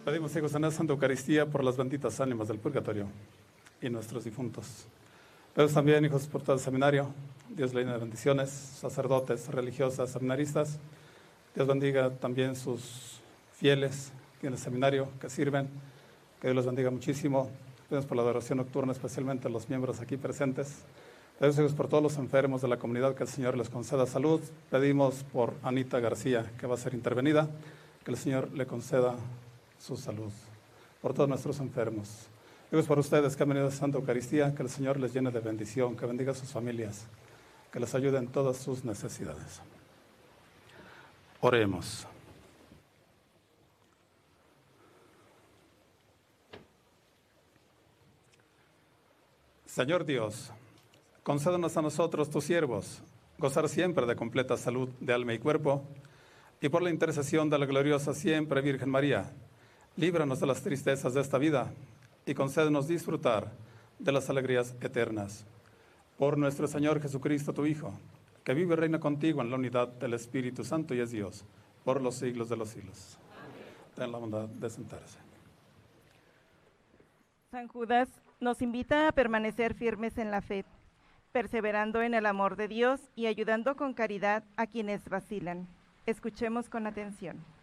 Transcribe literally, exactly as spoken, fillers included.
Pedimos, hijos, en la Santa Eucaristía por las benditas ánimas del purgatorio y nuestros difuntos. Pedimos también, hijos, por todo el seminario. Dios le llene de bendiciones, sacerdotes, religiosas, seminaristas. Dios bendiga también sus fieles en el seminario que sirven. Que Dios los bendiga muchísimo. Pedimos por la adoración nocturna, especialmente a los miembros aquí presentes. Pedimos, hijos, por todos los enfermos de la comunidad, que el Señor les conceda salud. Pedimos por Anita García, que va a ser intervenida, que el Señor le conceda su salud. Por todos nuestros enfermos. Pedimos por ustedes que han venido a Santa Eucaristía, que el Señor les llene de bendición, que bendiga a sus familias, que les ayude en todas sus necesidades. Oremos. Señor Dios, concédenos a nosotros, tus siervos, gozar siempre de completa salud de alma y cuerpo, y por la intercesión de la gloriosa siempre Virgen María, líbranos de las tristezas de esta vida y concédenos disfrutar de las alegrías eternas. Por nuestro Señor Jesucristo, tu Hijo, que vive y reina contigo en la unidad del Espíritu Santo y es Dios, por los siglos de los siglos. Amén. Ten la bondad de sentarse. San Judas nos invita a permanecer firmes en la fe, perseverando en el amor de Dios y ayudando con caridad a quienes vacilan. Escuchemos con atención.